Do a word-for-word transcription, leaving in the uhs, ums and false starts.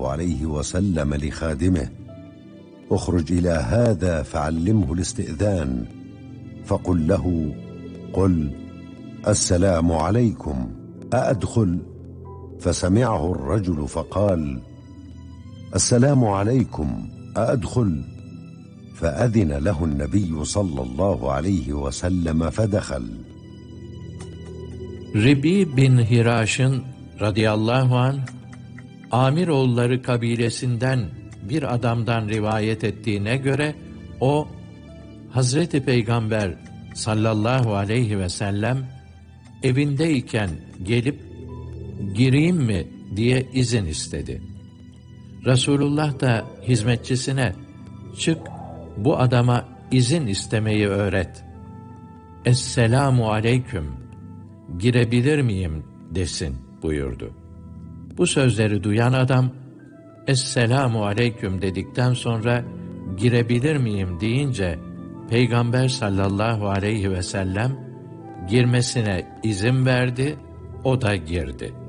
الله عليه وسلم لخادمه: اخرج إلى هذا فعلمه الاستئذان، فقل له: قل السلام عليكم أأدخل؟ فسمعه الرجل فقال: السلام عليكم أأدخل؟ فأذن له النبي صلى الله عليه وسلم فدخل. Ribi bin Hiraş'ın radıyallahu anh, Amiroğulları kabilesinden bir adamdan rivayet ettiğine göre, o, Hazreti Peygamber sallallahu aleyhi ve sellem evindeyken gelip, gireyim mi diye izin istedi. Resulullah da hizmetçisine, çık bu adama izin istemeyi öğret. Esselamu aleyküm, girebilir miyim desin buyurdu. Bu sözleri duyan adam, Esselamu aleyküm dedikten sonra girebilir miyim deyince, Peygamber sallallahu aleyhi ve sellem girmesine izin verdi, o da girdi.